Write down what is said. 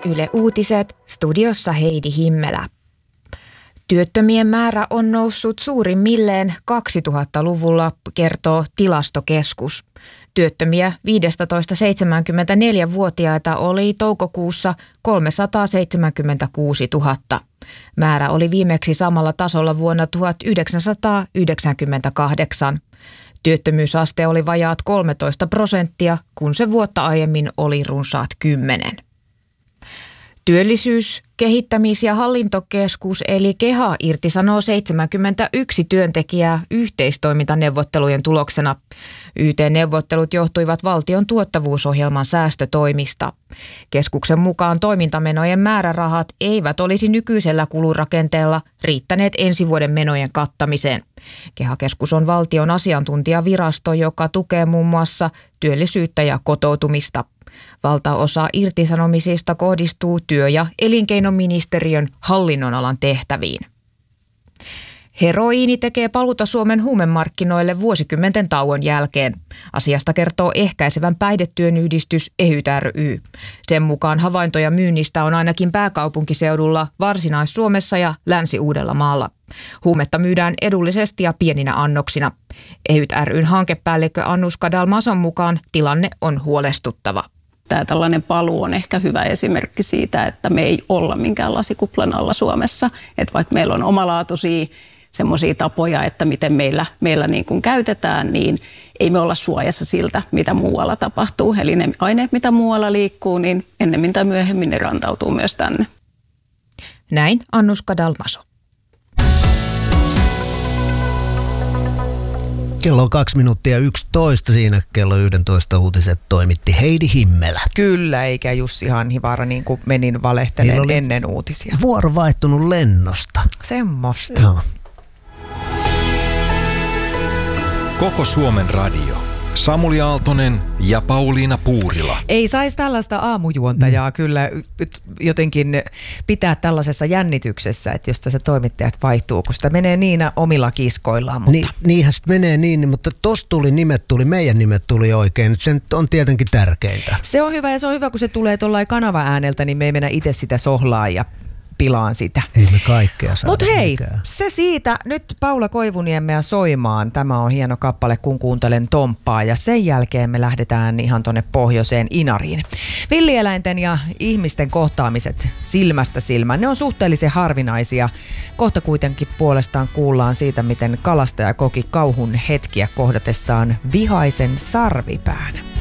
Yle Uutiset, studiossa Heidi Himmelä. Työttömien määrä on noussut suurimmilleen 2000-luvulla, kertoo Tilastokeskus. Työttömiä 15-74-vuotiaita oli toukokuussa 376 000. Määrä oli viimeksi samalla tasolla vuonna 1998. Työttömyysaste oli vajaat 13%, kun se vuotta aiemmin oli runsaat 10%. Työllisyys-, kehittämis- ja hallintokeskus eli KEHA irtisanoo 71 työntekijää yhteistoimintaneuvottelujen tuloksena. YT-neuvottelut johtuivat valtion tuottavuusohjelman säästötoimista. Keskuksen mukaan toimintamenojen määrärahat eivät olisi nykyisellä kulurakenteella riittäneet ensi vuoden menojen kattamiseen. KEHA-keskus on valtion asiantuntijavirasto, joka tukee muun muassa työllisyyttä ja kotoutumista. Valtaosa irtisanomisista kohdistuu työ- ja elinkeinoministeriön hallinnonalan tehtäviin. Heroiini tekee paluuta Suomen huumemarkkinoille vuosikymmenten tauon jälkeen. Asiasta kertoo ehkäisevän päihdetyön yhdistys EHYT ry. Sen mukaan havaintoja myynnistä on ainakin pääkaupunkiseudulla, Varsinais-Suomessa ja Länsi-Uudellamaalla. Huumetta myydään edullisesti ja pieninä annoksina. EHYT ry:n hankepäällikkö Annuska Dalmason mukaan tilanne on huolestuttava. Tämä tällainen paluu on ehkä hyvä esimerkki siitä, että me ei olla minkään lasikuplan alla Suomessa. Että vaikka meillä on omalaatuisia semmoisia tapoja, että miten meillä niin kuin käytetään, niin ei me olla suojassa siltä, mitä muualla tapahtuu. Eli ne aineet, mitä muualla liikkuu, niin ennemmin tai myöhemmin ne rantautuu myös tänne. Näin Annuska Dalmaso. Kello on 2:11, siinä kello 11 uutiset toimitti Heidi Himmelä. Kyllä, eikä Jussi Hanhivaara niin kuin menin valehteleen ennen uutisia. Vuoro vaihtunut lennosta. Semmosta. Joo. Koko Suomen radio. Samuli Aaltonen ja Pauliina Puurila. Ei saisi tällaista aamujuontajaa kyllä jotenkin pitää tällaisessa jännityksessä, että jos tässä toimittajat vaihtuu, kun sitä menee niin omilla kiskoillaan. Mutta... Niinhän sitten menee niin, mutta tossa meidän nimet tuli oikein. Se on tietenkin tärkeintä. Se on hyvä ja se on hyvä, kun se tulee tuollain kanava-ääneltä, niin me ei mennä itse sitä sohlaa ja pilaan sitä. Ei me kaikkea saada. Mutta hei, mikään. se siitä. Nyt Paula Koivuniemeä soimaan. Tämä on hieno kappale, kun kuuntelen Tomppaa. Ja sen jälkeen me lähdetään ihan tonne pohjoiseen Inariin. Villieläinten ja ihmisten kohtaamiset silmästä silmään, ne on suhteellisen harvinaisia. Kohta kuitenkin puolestaan kuullaan siitä, miten kalastaja koki kauhun hetkiä kohdatessaan vihaisen sarvipään.